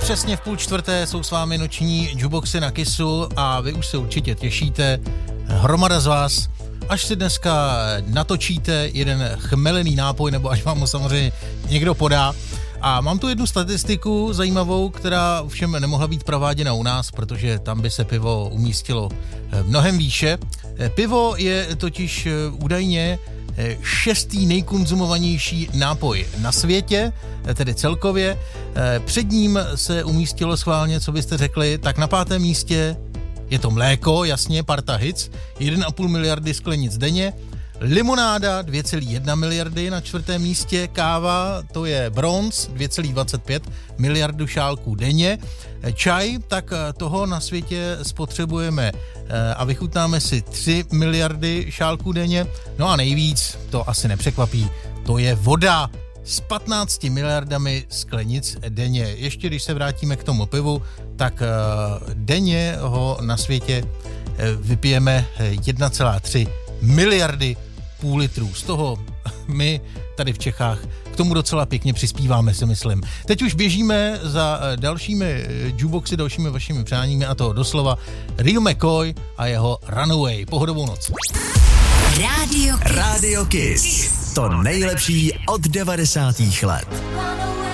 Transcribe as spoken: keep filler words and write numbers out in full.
přesně v půl čtvrté jsou s vámi noční jukeboxy na Kissu a vy už se určitě těšíte. Hromada z vás, až si dneska natočíte jeden chmelený nápoj, nebo až vám ho samozřejmě někdo podá. A mám tu jednu statistiku zajímavou, která ovšem nemohla být prováděna u nás, protože tam by se pivo umístilo mnohem výše. Pivo je totiž údajně šestý nejkonzumovanější nápoj na světě, tedy celkově. Před ním se umístilo schválně, co byste řekli, tak na pátém místě je to mléko, jasně, parta hic, jedna celá pět miliardy sklenic denně. Limonáda dvě celé jedna miliardy na čtvrtém místě, káva, to je bronz, dvě celé dvacet pět miliardu šálků denně. Čaj, tak toho na světě spotřebujeme a vychutnáme si tři miliardy šálků denně. No a nejvíc, to asi nepřekvapí, to je voda s patnácti miliardami sklenic denně. Ještě když se vrátíme k tomu pivu, tak denně ho na světě vypijeme jedna celá tři miliardy půl litrů. Z toho my tady v Čechách k tomu docela pěkně přispíváme, si myslím. Teď už běžíme za dalšími jukeboxy, dalšími vašimi přáními, a to doslova Rio McCoy a jeho Runaway. Pohodovou noc. Radio Kiss. Radio Kiss. To nejlepší od devadesátých let.